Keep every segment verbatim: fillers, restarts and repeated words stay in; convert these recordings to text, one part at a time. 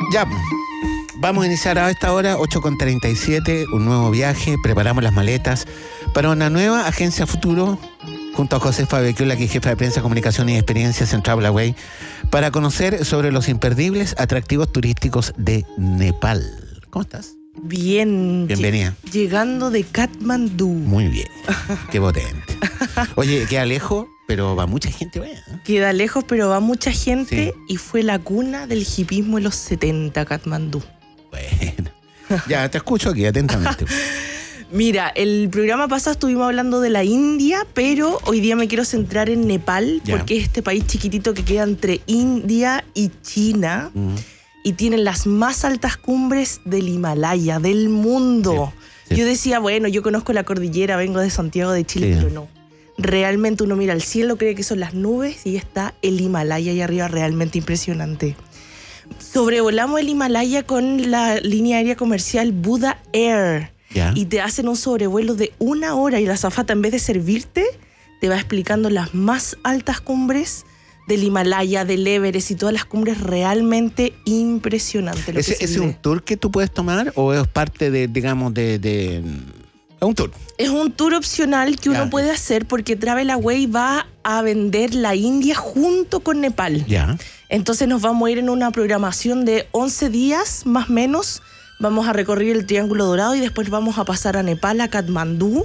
Ya, vamos a iniciar a esta hora, ocho con treinta y siete, un nuevo viaje. Preparamos las maletas para una nueva agencia futuro, junto a Josefa Becchiola, que es jefa de prensa, comunicación y experiencias en Travel Away, para conocer sobre los imperdibles atractivos turísticos de Nepal. ¿Cómo estás? Bien. Bienvenida. Llegando de Katmandú. Muy bien. Qué potente. Oye, queda lejos, pero va mucha gente, ¿eh? Queda lejos, pero va mucha gente, Sí. y fue la cuna del hipismo en los setenta, Katmandú. Bueno. Ya, te escucho aquí atentamente. Mira, el programa pasado estuvimos hablando de la India, pero hoy día me quiero centrar en Nepal, Ya. porque es este país chiquitito que queda entre India y China. Mm. Y tienen las más altas cumbres del Himalaya, del mundo. Sí, sí. Yo decía, bueno, yo conozco la cordillera, vengo de Santiago de Chile, Sí. pero no. Realmente uno mira al cielo, cree que son las nubes y está el Himalaya ahí arriba, realmente impresionante. Sobrevolamos el Himalaya con la línea aérea comercial Buddha Air. Ya. Y te hacen un sobrevuelo de una hora y la azafata, en vez de servirte, te va explicando las más altas cumbres del Himalaya, del Everest y todas las cumbres. Realmente impresionante. Lo ¿Ese que ese se es un vive. tour que tú puedes tomar o es parte de, digamos, de... de... Es un tour. Es un tour opcional que uno Ya. puede hacer porque Travel Away va a vender la India junto con Nepal. Ya. Entonces nos vamos a ir en una programación de once días, más o menos. Vamos a recorrer el Triángulo Dorado y después vamos a pasar a Nepal, a Katmandú.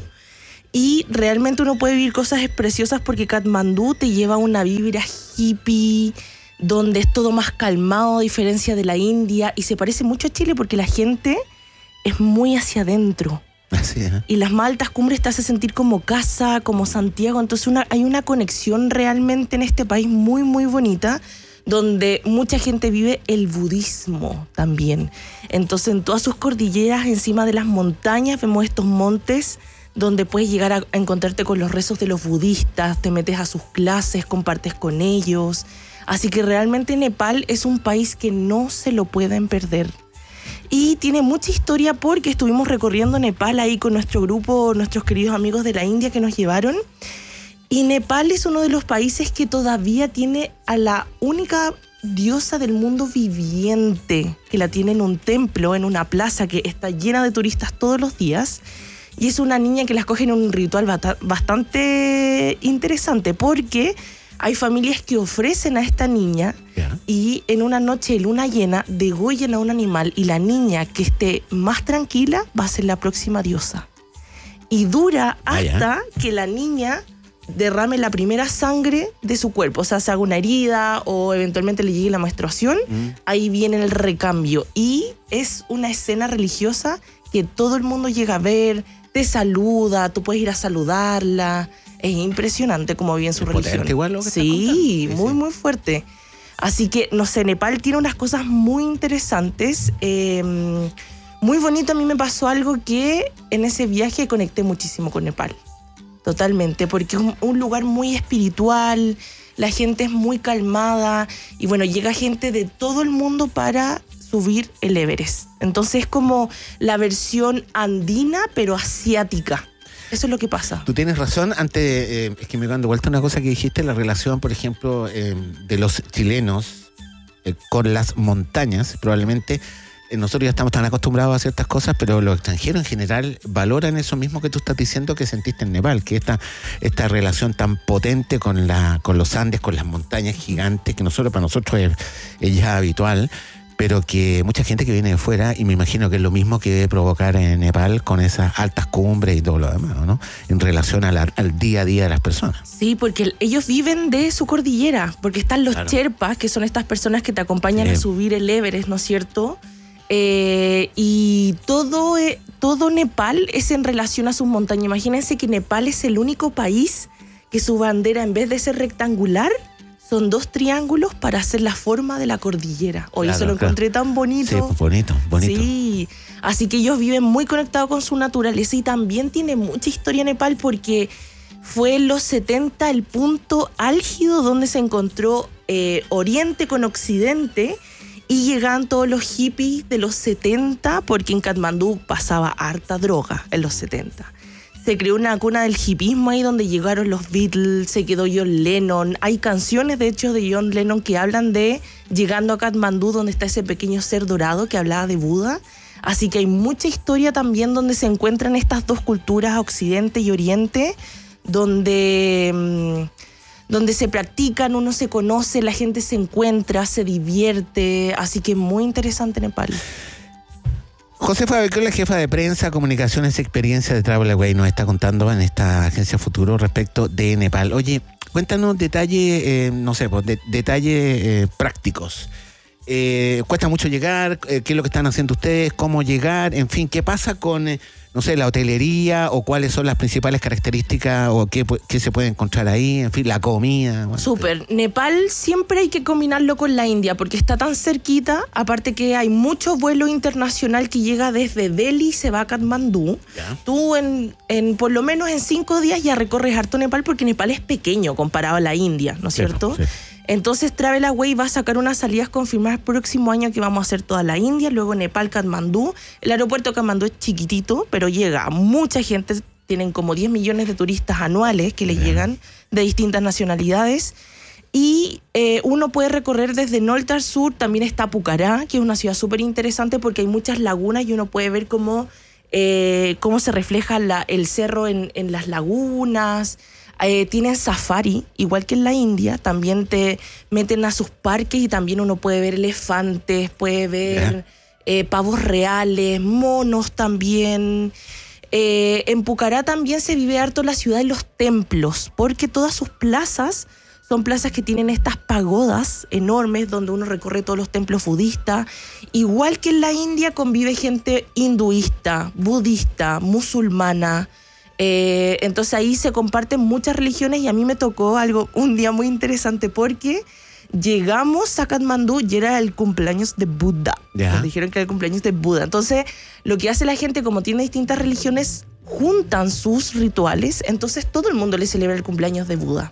Y realmente uno puede vivir cosas preciosas porque Katmandú te lleva una vibra hippie, donde es todo más calmado, a diferencia de la India. Y se parece mucho a Chile porque la gente es muy hacia adentro. Así es. Y las más altas cumbres te hace sentir como casa, como Santiago. Entonces una, hay una conexión realmente en este país muy, muy bonita, donde mucha gente vive el budismo también. Entonces en todas sus cordilleras, encima de las montañas, vemos estos montes donde puedes llegar a encontrarte con los rezos de los budistas, te metes a sus clases, compartes con ellos. Así que realmente Nepal es un país que no se lo pueden perder. Y tiene mucha historia porque estuvimos recorriendo Nepal ahí con nuestro grupo, nuestros queridos amigos de la India que nos llevaron. Y Nepal es uno de los países que todavía tiene a la única diosa del mundo viviente, que la tiene en un templo, en una plaza que está llena de turistas todos los días. Y es una niña que la escogen en un ritual bata- bastante interesante porque hay familias que ofrecen a esta niña. Ya. Y en una noche de luna llena degollan a un animal y la niña que esté más tranquila va a ser la próxima diosa. Y dura Ah, ya. hasta que la niña derrame la primera sangre de su cuerpo. O sea, se haga una herida o eventualmente le llegue la menstruación. Mm. Ahí viene el recambio. Y es una escena religiosa que todo el mundo llega a ver, te saluda, tú puedes ir a saludarla. Es impresionante cómo vive en su Es religión. potente igual lo que estás Sí, contando. Sí, muy, sí. muy fuerte. Así que, no sé, Nepal tiene unas cosas muy interesantes. Eh, muy bonito. A mí me pasó algo que en ese viaje conecté muchísimo con Nepal. Totalmente, porque es un, un lugar muy espiritual, la gente es muy calmada y bueno, llega gente de todo el mundo para subir el Everest. Entonces es como la versión andina, pero asiática. Eso es lo que pasa. Tú tienes razón. Antes, eh, es que me dando vuelta una cosa que dijiste, la relación, por ejemplo, eh, de los chilenos eh, con las montañas. Probablemente eh, nosotros ya estamos tan acostumbrados a ciertas cosas, pero los extranjeros en general valoran eso mismo que tú estás diciendo que sentiste en Nepal, que esta, esta relación tan potente con, la, con los Andes, con las montañas gigantes, que nosotros para nosotros es, es ya habitual, pero que mucha gente que viene de fuera, y me imagino que es lo mismo que debe provocar en Nepal con esas altas cumbres y todo lo demás, ¿no? En relación a la, al día a día de las personas. Sí, porque ellos viven de su cordillera, porque están los Claro. Sherpas, que son estas personas que te acompañan Sí. a subir el Everest, ¿no es cierto? Eh, y todo, eh, todo Nepal es en relación a sus montañas. Imagínense que Nepal es el único país que su bandera, en vez de ser rectangular, son dos triángulos para hacer la forma de la cordillera. Hoy Claro, eso lo claro. encontré tan bonito. Sí, pues bonito, bonito. Sí, así que ellos viven muy conectados con su naturaleza y también tiene mucha historia Nepal porque fue en los setenta el punto álgido donde se encontró eh, Oriente con Occidente y llegaban todos los hippies de los setenta porque en Katmandú pasaba harta droga en los setenta. Se creó una cuna del hipismo ahí donde llegaron los Beatles, se quedó John Lennon. Hay canciones, de hecho, de John Lennon que hablan de llegando a Katmandú, donde está ese pequeño ser dorado que hablaba de Buda. Así que hay mucha historia también donde se encuentran estas dos culturas, Occidente y Oriente, donde, donde se practican, uno se conoce, la gente se encuentra, se divierte. Así que muy interesante Nepal. Josefa Becol, la jefa de prensa, comunicaciones y experiencia de Travelaway, nos está contando en esta agencia Futuro respecto de Nepal. Oye, cuéntanos detalles, eh, no sé, pues, de, detalles eh, prácticos. Eh, ¿Cuesta mucho llegar? Eh, ¿Qué es lo que están haciendo ustedes? ¿Cómo llegar? En fin, ¿qué pasa con, eh, no sé, la hotelería? ¿O cuáles son las principales características? ¿O qué, qué se puede encontrar ahí? En fin, la comida. Bueno, Súper. Nepal siempre hay que combinarlo con la India porque está tan cerquita. Aparte que hay mucho vuelo internacional que llega desde Delhi y se va a Katmandú. ¿Ya? Tú en, en por lo menos en cinco días ya recorres harto Nepal porque Nepal es pequeño comparado a la India, ¿no es cierto? Sí. Entonces Travelaway va a sacar unas salidas confirmadas el próximo año que vamos a hacer toda la India, luego Nepal, Katmandú. El aeropuerto de Katmandú es chiquitito, pero llega mucha gente, tienen como diez millones de turistas anuales que les Bien. llegan de distintas nacionalidades. Y eh, uno puede recorrer desde norte al sur, también está Pucará, que es una ciudad súper interesante porque hay muchas lagunas y uno puede ver cómo, eh, cómo se refleja la, el cerro en, en las lagunas. Eh, tienen safari, igual que en la India, también te meten a sus parques y también uno puede ver elefantes, puede ver eh, pavos reales, monos también. Eh, en Pucará también se vive harto la ciudad de los templos, porque todas sus plazas son plazas que tienen estas pagodas enormes donde uno recorre todos los templos budistas. Igual que en la India convive gente hinduista, budista, musulmana. Eh, entonces ahí se comparten muchas religiones y a mí me tocó algo un día muy interesante porque llegamos a Katmandú y era el cumpleaños de Buda. Nos dijeron que era el cumpleaños de Buda. Entonces lo que hace la gente, como tiene distintas religiones, juntan sus rituales, entonces todo el mundo le celebra el cumpleaños de Buda.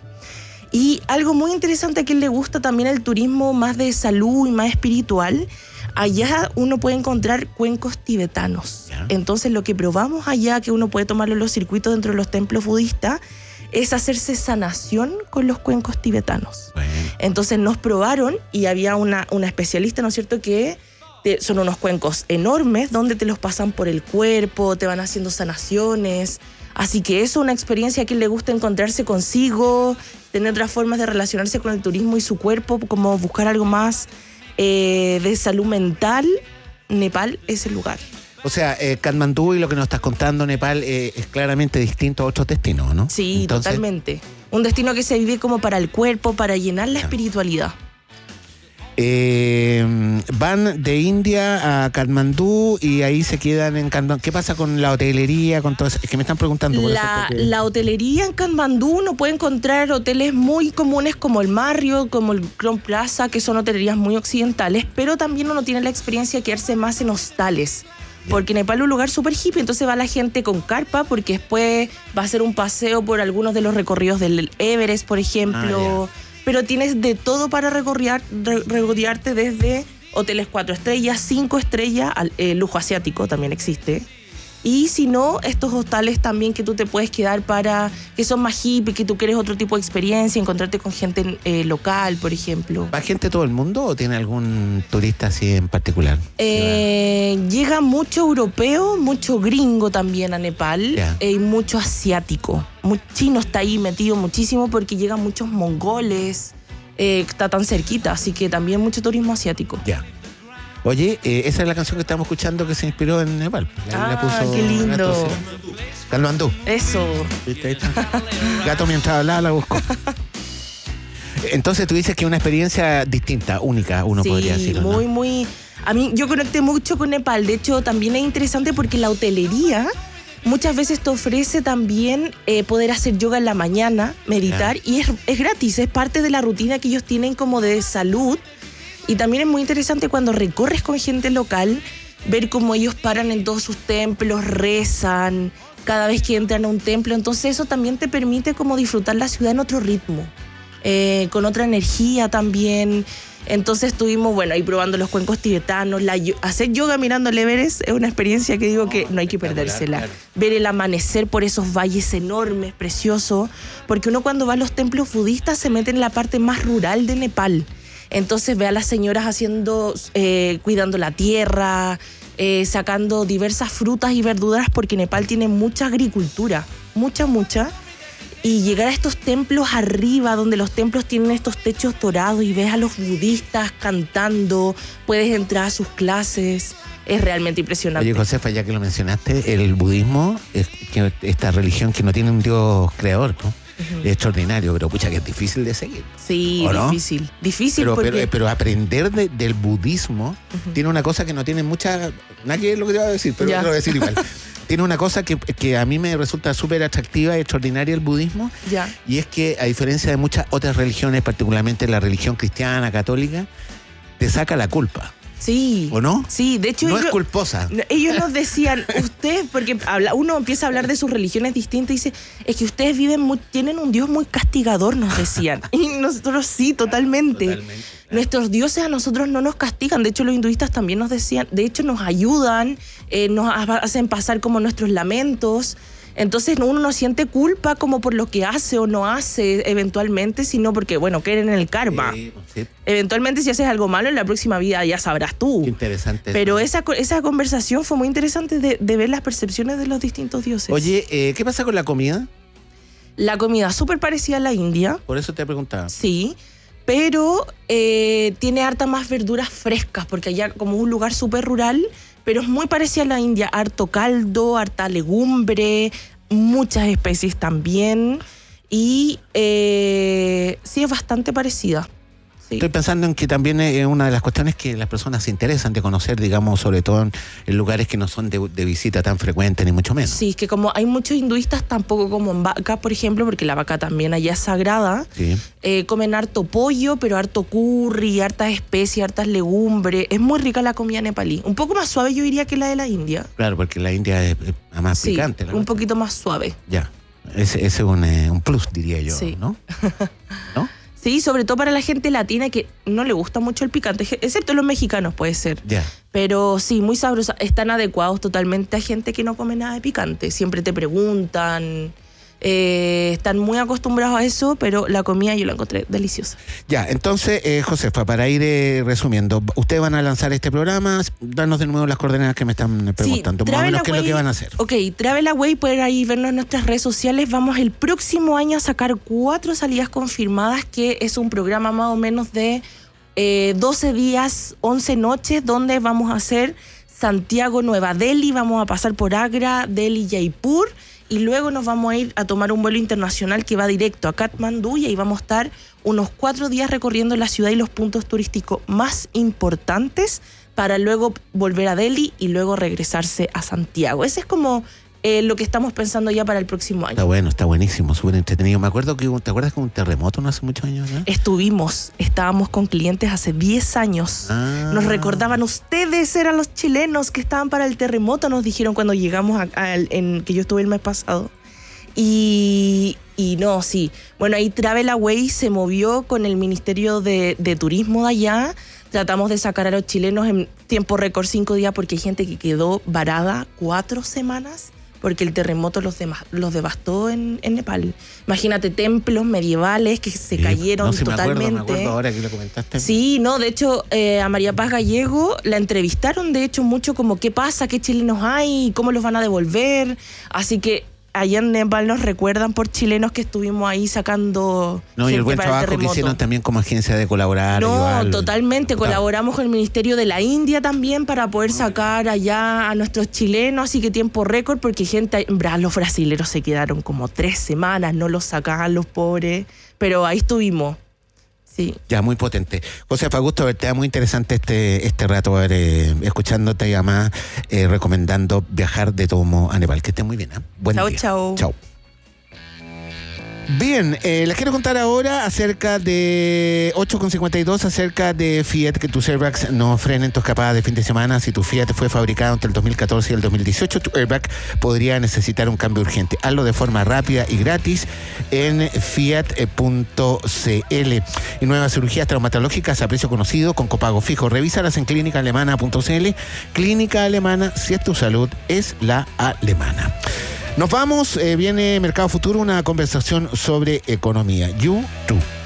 Y algo muy interesante a quien le gusta también el turismo más de salud y más espiritual, allá uno puede encontrar cuencos tibetanos. ¿Ya? Entonces lo que probamos allá, que uno puede tomarlo en los circuitos dentro de los templos budistas, es hacerse sanación con los cuencos tibetanos. Bueno. Entonces nos probaron y había una, una especialista, ¿no es cierto?, que te, son unos cuencos enormes donde te los pasan por el cuerpo, te van haciendo sanaciones. Así que eso es una experiencia a quien le gusta encontrarse consigo, tener otras formas de relacionarse con el turismo y su cuerpo, como buscar algo más eh, de salud mental. Nepal es el lugar. O sea, eh, Katmandú y lo que nos estás contando, Nepal, eh, es claramente distinto a otros destinos, ¿no? Sí, Entonces... totalmente. Un destino que se vive como para el cuerpo, para llenar la espiritualidad. Eh, van de India a Katmandú y ahí se quedan en Katmandú. ¿Qué pasa con la hotelería, con todo eso? Es que me están preguntando por la, eso. Porque... La hotelería en Katmandú uno puede encontrar hoteles muy comunes como el Marriott, como el Crown Plaza, que son hotelerías muy occidentales, pero también uno tiene la experiencia de quedarse más en hostales. Porque Nepal es un lugar súper hippie, entonces va la gente con carpa, porque después va a hacer un paseo por algunos de los recorridos del Everest, por ejemplo. Ah, pero tienes de todo para recorrer, regodearte, desde hoteles cuatro estrellas, cinco estrellas, eh, lujo asiático también existe. Y si no, estos hostales también que tú te puedes quedar para, que son más hippies, que tú quieres otro tipo de experiencia, encontrarte con gente eh, local, por ejemplo. ¿Va gente de todo el mundo o tiene algún turista así en particular? Eh, llega mucho europeo, mucho gringo también a Nepal, yeah. eh, y mucho asiático. Muy chino está ahí metido muchísimo porque llegan muchos mongoles, eh, está tan cerquita, así que también mucho turismo asiático. Ya. Yeah. Oye, eh, esa es la canción que estamos escuchando que se inspiró en Nepal. La, ah, la puso qué lindo. Katmandú. Eso. ¿Viste? Ahí está. Gato mientras hablaba la busco. Entonces tú dices que es una experiencia distinta, única, uno sí, podría decirlo. Sí, muy, ¿no? muy... A mí, yo conecté mucho con Nepal. De hecho, también es interesante porque la hotelería muchas veces te ofrece también eh, poder hacer yoga en la mañana, meditar, claro. y es, es gratis, es parte de la rutina que ellos tienen como de salud. Y también es muy interesante cuando recorres con gente local, ver cómo ellos paran en todos sus templos, rezan cada vez que entran a un templo. Entonces eso también te permite como disfrutar la ciudad en otro ritmo, eh, con otra energía también. Entonces estuvimos, bueno, ahí probando los cuencos tibetanos. La, hacer yoga mirando el Everest es una experiencia que digo que no hay que perdérsela. Claro. Ver el amanecer por esos valles enormes, preciosos, porque uno cuando va a los templos budistas se mete en la parte más rural de Nepal. Entonces ve a las señoras haciendo, eh, cuidando la tierra, eh, sacando diversas frutas y verduras, porque Nepal tiene mucha agricultura, mucha, mucha. Y llegar a estos templos arriba, donde los templos tienen estos techos dorados y ves a los budistas cantando, puedes entrar a sus clases, es realmente impresionante. Oye, Josefa, ya que lo mencionaste, el budismo, es que esta religión que no tiene un Dios creador, ¿no? Uh-huh. Es extraordinario, pero pucha que es difícil de seguir. Sí, ¿no? difícil, difícil pero, porque... pero, pero aprender de, del budismo uh-huh. tiene una cosa que no tiene mucha... Nada que es lo que te voy a decir, pero ya. Te lo voy a decir igual. Tiene una cosa que, que a mí me resulta súper atractiva y extraordinaria el budismo, ya. y es que a diferencia de muchas otras religiones, particularmente la religión cristiana, católica, te saca la culpa. Sí. ¿O no? Sí, de hecho... No ellos, es culposa. Ellos nos decían, ustedes, porque habla, uno empieza a hablar de sus religiones distintas y dice, es que ustedes viven muy, tienen un Dios muy castigador, nos decían. Y nosotros sí, totalmente. Totalmente. Nuestros dioses a nosotros no nos castigan. De hecho, los hinduistas también nos decían, de hecho nos ayudan, eh, nos hacen pasar como nuestros lamentos. Entonces uno no siente culpa como por lo que hace o no hace eventualmente, sino porque, bueno, creen en el karma. Sí, sí. Eventualmente si haces algo malo en la próxima vida ya sabrás tú. Qué interesante. Pero eso. esa, esa conversación fue muy interesante de, de ver las percepciones de los distintos dioses. Oye, eh, ¿qué pasa con la comida? La comida súper parecida a la India. Por eso te preguntaba. Sí, pero eh, tiene harta más verduras frescas, porque allá como un lugar súper rural, pero es muy parecida a la India. Harto caldo, harta legumbre, muchas especies también. Y eh, sí, es bastante parecida. Sí. Estoy pensando en que también es una de las cuestiones que las personas se interesan de conocer, digamos, sobre todo en, en lugares que no son de, de visita tan frecuente, ni mucho menos. Sí, es que como hay muchos hinduistas, tampoco como en vaca, por ejemplo, porque la vaca también allá es sagrada, sí. eh, comen harto pollo, pero harto curry, hartas especies, hartas legumbres. Es muy rica la comida nepalí. Un poco más suave yo diría que la de la India. Claro, porque la India es, es más sí, picante. un poquito más suave. Ya, ese, ese es un, eh, un plus, diría yo, sí. ¿no? ¿No? Sí, sobre todo para la gente latina que no le gusta mucho el picante, excepto los mexicanos puede ser. Yeah. Pero sí, muy sabrosa. Están adecuados totalmente a gente que no come nada de picante. Siempre te preguntan, eh, están muy acostumbrados a eso, pero la comida yo la encontré deliciosa. Ya, entonces, eh, Josefa, para ir eh, resumiendo, ustedes van a lanzar este programa, danos de nuevo las coordenadas que me están preguntando, sí, más o menos qué Away, es lo que van a hacer. Ok, Travel Away, pueden ahí vernos en nuestras redes sociales. Vamos el próximo año a sacar cuatro salidas confirmadas, que es un programa más o menos de eh, doce días, once noches, donde vamos a hacer Santiago, Nueva Delhi, vamos a pasar por Agra, Delhi, Jaipur, y luego nos vamos a ir a tomar un vuelo internacional que va directo a Katmandú, y ahí vamos a estar unos cuatro días recorriendo la ciudad y los puntos turísticos más importantes para luego volver a Delhi y luego regresarse a Santiago. Ese es como eh, lo que estamos pensando ya para el próximo año. Está bueno, está buenísimo, súper entretenido. Me acuerdo que, ¿te acuerdas que hubo un terremoto no hace muchos años? ¿no? Estuvimos, estábamos con clientes hace diez años. Ah. Nos recordaban, ustedes eran los chilenos que estaban para el terremoto, nos dijeron cuando llegamos a, a, en que yo estuve el mes pasado. Y, y no, sí. Bueno, ahí Travel Away se movió con el Ministerio de, de Turismo de allá. Tratamos de sacar a los chilenos en tiempo récord, cinco días, porque hay gente que quedó varada cuatro semanas porque el terremoto los, de, los devastó en, en Nepal. Imagínate, templos medievales que se sí, cayeron no, sí, totalmente. Me acuerdo, me acuerdo ahora que lo comentaste. Sí, no, de hecho, eh, a María Paz Gallego la entrevistaron, de hecho, mucho como qué pasa, qué chilenos hay, cómo los van a devolver. Así que allá en Nepal nos recuerdan por chilenos que estuvimos ahí sacando. No, y el buen trabajo el que hicieron también como agencia de colaborar. No, igual, totalmente. Claro. Colaboramos con el Ministerio de la India también para poder sacar allá a nuestros chilenos, así que tiempo récord, porque gente, los brasileros se quedaron como tres semanas, no los sacaban los pobres, pero ahí estuvimos. Sí. Ya, muy potente. Josefa, gusto verte, muy interesante este, este rato, a ver, eh, escuchándote y además eh, recomendando viajar de Tomo a Nepal. Que esté muy bien, ¿eh? Buen chau, día. Chao, chao. Bien, eh, les quiero contar ahora acerca de ocho con cincuenta y dos, acerca de Fiat, que tus airbags no frenen tu escapada de fin de semana. Si tu Fiat fue fabricado entre el dos mil catorce y el dos mil dieciocho, tu airbag podría necesitar un cambio urgente. Hazlo de forma rápida y gratis en fiat punto c l. Y nuevas cirugías traumatológicas a precio conocido con copago fijo. Revísalas en clínica alemana punto c l. Clínica Alemana, si es tu salud, es la alemana. Nos vamos, eh, viene Mercado Futuro, una conversación sobre economía. You too.